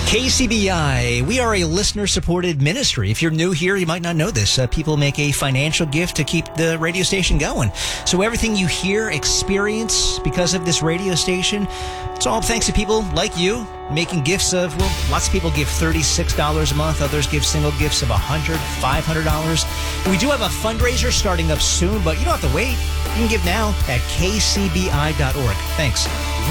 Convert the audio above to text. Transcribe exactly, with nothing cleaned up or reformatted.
K C B I, we are a listener-supported ministry. If you're new here, you might not know this. Uh, people make a financial gift to keep the radio station going. So everything you hear, experience because of this radio station, it's all thanks to people like you making gifts of, well, lots of people give thirty-six dollars a month. Others give single gifts of one hundred dollars, five hundred dollars. We do have a fundraiser starting up soon, but you don't have to wait. You can give now at k c b i dot org. Thanks.